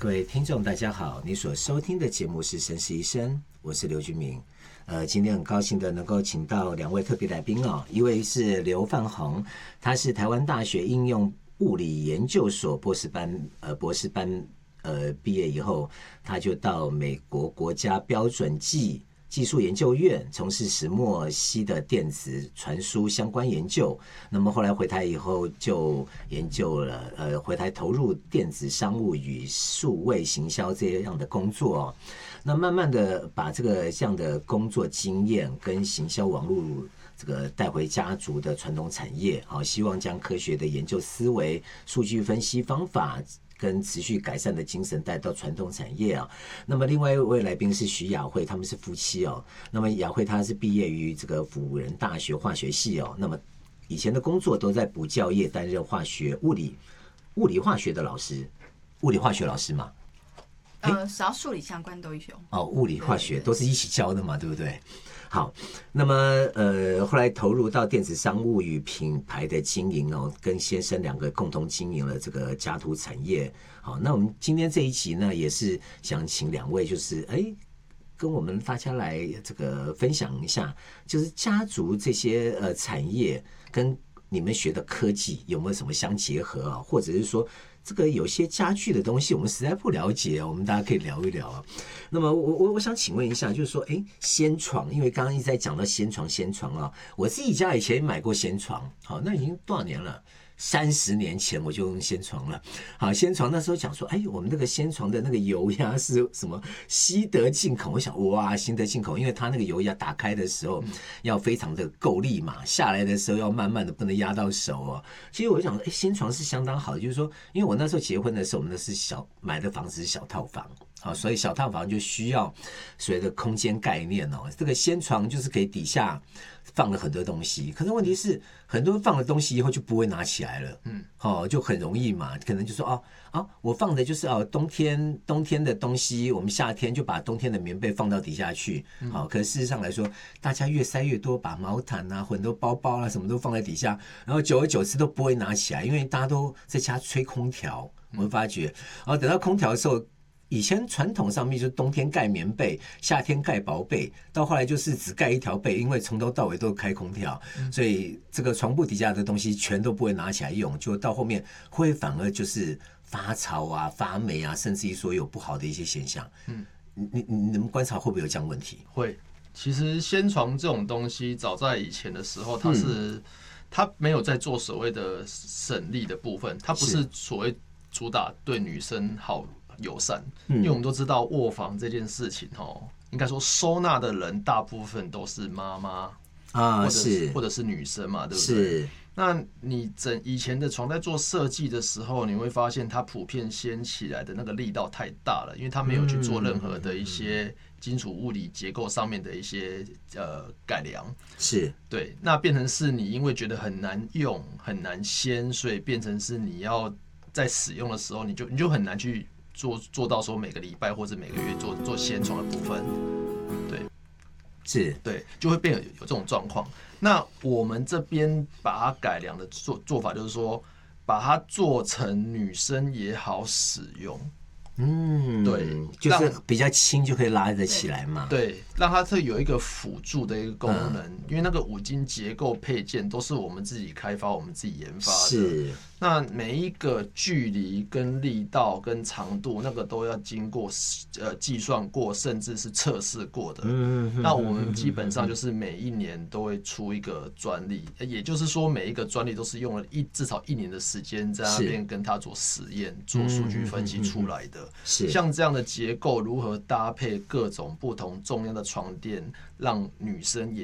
各位听众大家好，你所收听的节目是绅士医生，我是刘俊明。今天很高兴的能够请到两位特别来宾哦，一位是刘范宏，他是台湾大学应用物理研究所博士班毕业以后，他就到美国国家标准技术研究院从事石墨烯的电子传输相关研究。那么后来回台以后就研究了，回台投入电子商务与数位行销这样的工作哦。那慢慢的把这样的工作经验跟行销网络这个带回家族的传统产业，好，希望将科学的研究思维、数据分析方法跟持续改善的精神带到传统产业啊。那么另外一位来宾是徐雅慧，他们是夫妻哦。那么雅慧她是毕业于这个辅仁大学化学系哦。那么以前的工作都在补教业担任物理化学的老师，物理化学老师嘛。 只要数理相关都有哦，物理化学都是一起教的嘛，对不对？好，那么后来投入到电子商务与品牌的经营哦，跟先生两个共同经营了这个家族产业。好，那我们今天这一集呢，也是想请两位就是跟我们大家来这个分享一下，就是家族这些产业跟你们学的科技有没有什么相结合啊？或者是说这个有些家具的东西我们实在不了解啊，我们大家可以聊一聊啊。那么我想请问一下，就是说，掀床，因为刚刚一直在讲到掀床啊，我自己家以前买过掀床，好，那已经多少年了？30年前我就用掀床了。好，掀床那时候讲说，我们那个掀床的那个油压是什么西德进口？我想，哇，西德进口，因为它那个油压打开的时候要非常的够力嘛，下来的时候要慢慢的，不能压到手哦。其实我就想，掀床是相当好的，就是说，因为我那时候结婚的时候，我们那是买的房子是小套房。好，所以小套房就需要所谓的空间概念哦。这个掀床就是可以底下放了很多东西，可是问题是很多放了东西以后就不会拿起来了，就很容易嘛，可能就说我放的就是冬天的东西，我们夏天就把冬天的棉被放到底下去，好，可是事实上来说，大家越塞越多，把毛毯啊、很多包包啊什么都放在底下，然后久而久之都不会拿起来，因为大家都在家吹空调，我们发觉，然后等到空调的时候。以前传统上面就是冬天盖棉被，夏天盖薄被，到后来就是只盖一条被，因为从头到尾都开空调，所以这个床铺底下的东西全都不会拿起来用，就到后面会反而就是发潮啊、发霉啊，甚至于说有不好的一些现象。你们观察会不会有这样问题？ 会，其实掀床这种东西，早在以前的时候，它没有在做所谓的省力的部分，它不是所谓主打对女生好。友善，因为我们都知道卧房这件事情应该说收纳的人大部分都是妈妈啊，或者是女生嘛，对不对？是。那你以前的床在做设计的时候，你会发现它普遍掀起来的那个力道太大了，因为它没有去做任何的一些金属物理结构上面的一些改良。是。对，那变成是你因为觉得很难用、很难掀，所以变成是你要在使用的时候，你就很难去。做到说每个礼拜或者每个月做掀床的部分，对， 是， 对，就会变有这种状况。那我们这边把它改良的做法，就是说把它做成女生也好使用。对， 就是比较轻就可以拉得起来嘛。 对，让它有一个辅助的一个功能，因为那个五金结构配件都是我们自己开发、我们自己研发的。是。那每一个距离、跟力道、跟长度，那个都要经过计算过，甚至是测试过的。那我们基本上就是每一年都会出一个专利，也就是说每一个专利都是用了至少1年的时间在那边跟它做实验、做数据分析出来的。像这样的结构如何搭配各种不同重量的床垫，让女生也